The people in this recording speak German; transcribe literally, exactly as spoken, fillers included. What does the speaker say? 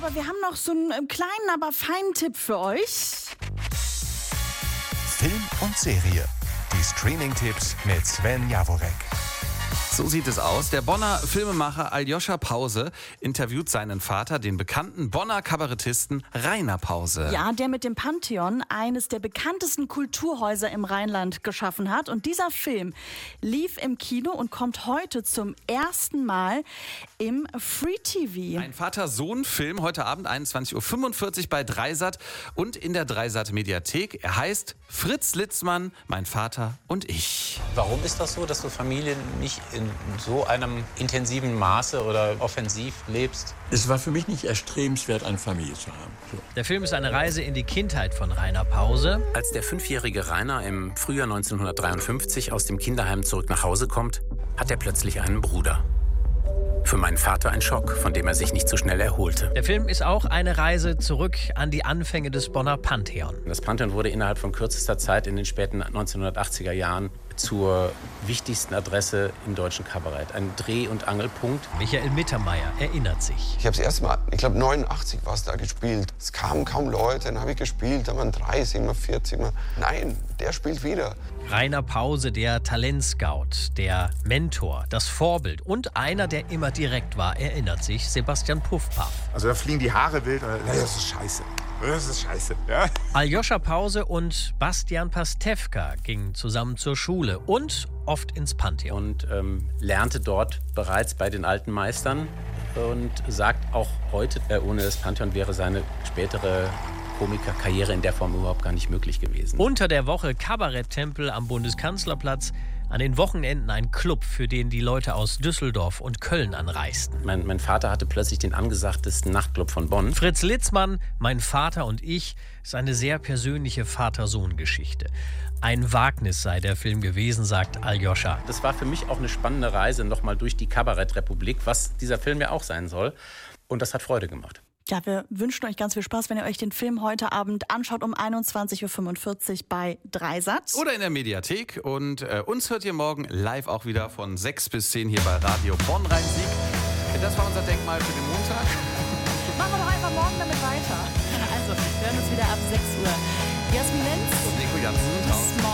aber wir haben noch so einen kleinen, aber feinen Tipp für euch. Film und Serie. Die Streaming-Tipps mit Sven Jaworek. So sieht es aus. Der Bonner Filmemacher Aljoscha Pause interviewt seinen Vater, den bekannten Bonner Kabarettisten Rainer Pause. Ja, der mit dem Pantheon eines der bekanntesten Kulturhäuser im Rheinland geschaffen hat. Und dieser Film lief im Kino und kommt heute zum ersten Mal im Free T V. Ein Vater-Sohn-Film heute Abend einundzwanzig Uhr fünfundvierzig bei Dreisat und in der Dreisat-Mediathek. Er heißt Fritz Litzmann, mein Vater und ich. Warum ist das so, dass du Familien nicht in so einem intensiven Maße oder offensiv lebst? Es war für mich nicht erstrebenswert, eine Familie zu haben. So. Der Film ist eine Reise in die Kindheit von Rainer Pause. Als der fünfjährige Rainer im Frühjahr neunzehnhundertdreiundfünfzig aus dem Kinderheim zurück nach Hause kommt, hat er plötzlich einen Bruder. Für meinen Vater ein Schock, von dem er sich nicht so schnell erholte. Der Film ist auch eine Reise zurück an die Anfänge des Bonner Pantheon. Das Pantheon wurde innerhalb von kürzester Zeit in den späten neunzehnhundertachtziger Jahren zur wichtigsten Adresse im deutschen Kabarett. Ein Dreh- und Angelpunkt. Michael Mittermeier erinnert sich. Ich habe das erste Mal, ich glaube neunundachtzig war es da gespielt. Es kamen kaum Leute, dann habe ich gespielt, da waren dreißig, mal vierzig. Mal. Nein, der spielt wieder. Rainer Pause, der Talentscout, der Mentor, das Vorbild und einer, der immer direkt war, erinnert sich Sebastian Puffpaff. Also da fliegen die Haare wild. Und, das ist scheiße. Das ist scheiße. Ja? Aljoscha Pause und Bastian Pastewka gingen zusammen zur Schule und oft ins Pantheon. Und ähm, lernte dort bereits bei den alten Meistern und sagt auch heute, äh, ohne das Pantheon wäre seine spätere Komikerkarriere in der Form überhaupt gar nicht möglich gewesen. Unter der Woche Kabaretttempel am Bundeskanzlerplatz. An den Wochenenden ein Club, für den die Leute aus Düsseldorf und Köln anreisten. Mein, mein Vater hatte plötzlich den angesagtesten Nachtclub von Bonn. Fritz Litzmann, mein Vater und ich, ist eine sehr persönliche Vater-Sohn-Geschichte. Ein Wagnis sei der Film gewesen, sagt Aljoscha. Das war für mich auch eine spannende Reise nochmal durch die Kabarettrepublik, was dieser Film ja auch sein soll. Und das hat Freude gemacht. Ja, wir wünschen euch ganz viel Spaß, wenn ihr euch den Film heute Abend anschaut um einundzwanzig Uhr fünfundvierzig bei Dreisat. Oder in der Mediathek. Und äh, uns hört ihr morgen live auch wieder von sechs bis zehn hier bei Radio Bonn-Rhein-Sieg. Das war unser Denkmal für den Montag. Machen wir doch einfach morgen damit weiter. Also, wir hören uns wieder ab sechs Uhr. Jasmin Lenz Und Nico Jansen. Bis morgen.